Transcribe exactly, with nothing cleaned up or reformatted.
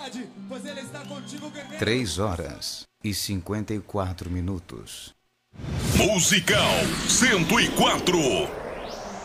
verdade, pois ele está contigo, guerreiro. Três horas e cinquenta e quatro minutos. Musical cento e quatro.